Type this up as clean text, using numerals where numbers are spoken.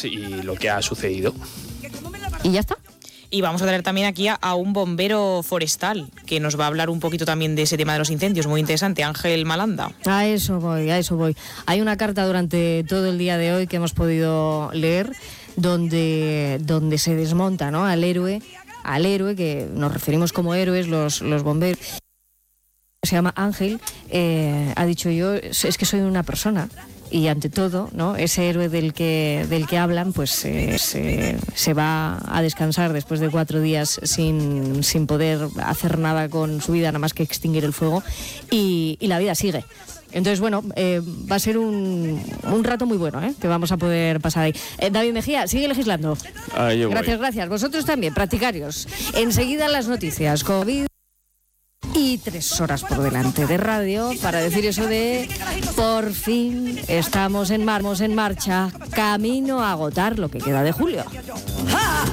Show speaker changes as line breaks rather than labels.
y lo que ha sucedido.
¿Y ya está?
Y vamos a traer también aquí a un bombero forestal que nos va a hablar un poquito también de ese tema de los incendios, muy interesante, Ángel Malanda.
A eso voy. Hay una carta durante todo el día de hoy que hemos podido leer donde se desmonta, ¿no?, al héroe, que nos referimos como héroes los bomberos. Se llama Ángel, ha dicho: yo es que soy una persona. Y ante todo, ¿no?, ese héroe del que hablan, pues se va a descansar después de 4 días sin poder hacer nada con su vida, nada más que extinguir el fuego, y la vida sigue. Entonces, bueno, va a ser un rato muy bueno, que vamos a poder pasar ahí. David Mejía, sigue legislando. Gracias. Vosotros también, practicarios. Enseguida las noticias. COVID y 3 horas por delante de radio para decir eso de por fin estamos en marcha, camino a agotar lo que queda de julio.